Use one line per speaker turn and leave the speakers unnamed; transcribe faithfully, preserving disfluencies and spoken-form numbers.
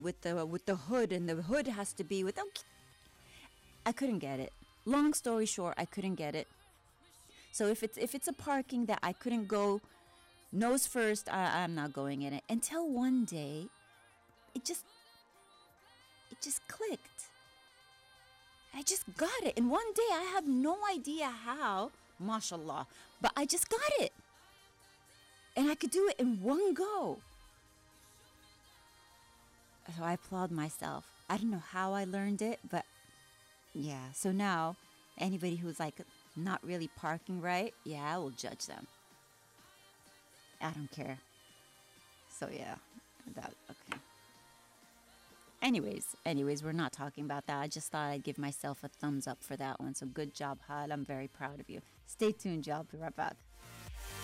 with the with the hood, and the hood has to be with. Okay. I couldn't get it. Long story short, I couldn't get it. So if it's if it's a parking that I couldn't go nose first, I, I'm not going in it. Until one day, it just it just clicked. I just got it. And one day, I have no idea how, mashallah, but I just got it. And I could do it in one go. So I applaud myself. I don't know how I learned it, but yeah. So now, anybody who's like not really parking right, yeah, I will judge them. I don't care. So yeah, that okay. Anyways, anyways, we're not talking about that. I just thought I'd give myself a thumbs up for that one. So good job, Hal. I'm very proud of you. Stay tuned, y'all. Be right back.